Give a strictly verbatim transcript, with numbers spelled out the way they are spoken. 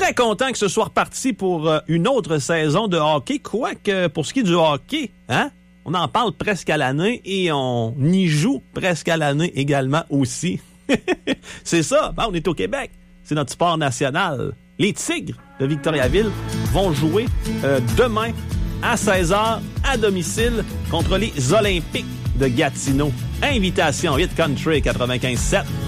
Très content que ce soit reparti pour euh, une autre saison de hockey, quoique pour ce qui est du hockey, hein, on en parle presque à l'année et on y joue presque à l'année également aussi. C'est ça, ben, on est au Québec, c'est notre sport national. Les Tigres de Victoriaville vont jouer euh, demain à seize heures à domicile contre les Olympiques de Gatineau. Invitation huit Country quatre-vingt-quinze sept.